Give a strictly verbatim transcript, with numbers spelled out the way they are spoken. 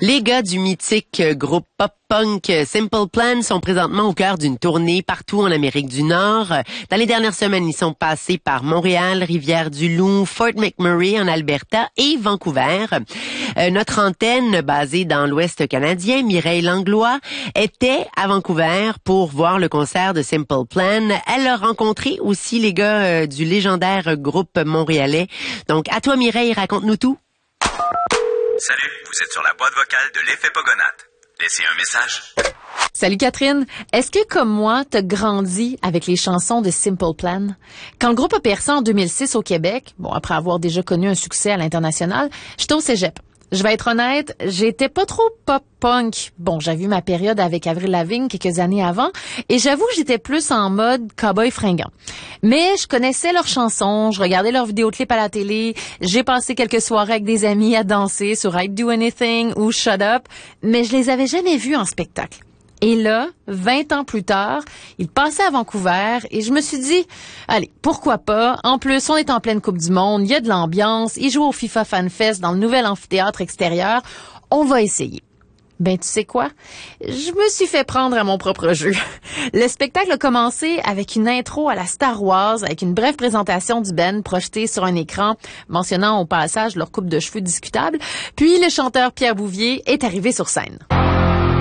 Les gars du mythique groupe pop-punk Simple Plan sont présentement au cœur d'une tournée partout en Amérique du Nord. Dans les dernières semaines, ils sont passés par Montréal, Rivière-du-Loup, Fort McMurray en Alberta et Vancouver. Euh, notre antenne, basée dans l'Ouest canadien, Mireille Langlois, était à Vancouver pour voir le concert de Simple Plan. Elle a rencontré aussi les gars euh, du légendaire groupe montréalais. Donc, à toi Mireille, raconte-nous tout. Salut, vous êtes sur la boîte vocale de l'effet Pogonat. Laissez un message. Salut Catherine, est-ce que comme moi, t'as grandi avec les chansons de Simple Plan? Quand le groupe a percé en deux mille six au Québec, bon après avoir déjà connu un succès à l'international, j'étais au cégep. Je vais être honnête, j'étais pas trop pop-punk. Bon, j'ai vu ma période avec Avril Lavigne quelques années avant, et j'avoue que j'étais plus en mode cowboy fringant. Mais je connaissais leurs chansons, je regardais leurs vidéoclips à la télé, j'ai passé quelques soirées avec des amis à danser sur I'd Do Anything ou Shut Up, mais je les avais jamais vus en spectacle. Et là, vingt ans plus tard, il passait à Vancouver et je me suis dit, allez, pourquoi pas? En plus, on est en pleine Coupe du Monde, il y a de l'ambiance, ils jouent au FIFA Fan Fest dans le nouvel amphithéâtre extérieur. On va essayer. Ben, tu sais quoi? Je me suis fait prendre à mon propre jeu. Le spectacle a commencé avec une intro à la Star Wars, avec une brève présentation du band projetée sur un écran, mentionnant au passage leur coupe de cheveux discutable. Puis le chanteur Pierre Bouvier est arrivé sur scène.